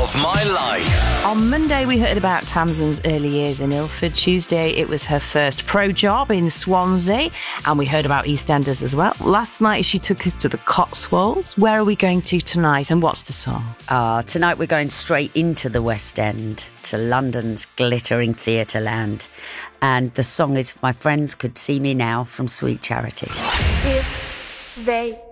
of my life. On Monday, we heard about Tamsin's early years in Ilford. Tuesday, it was her first pro job in Swansea. And we heard about EastEnders as well. Last night, she took us to the Cotswolds. Where are we going to tonight and what's the song? Tonight we're going straight into the West End, to London's glittering theatre land. And the song is My Friends Could See Me Now from Sweet Charity. If they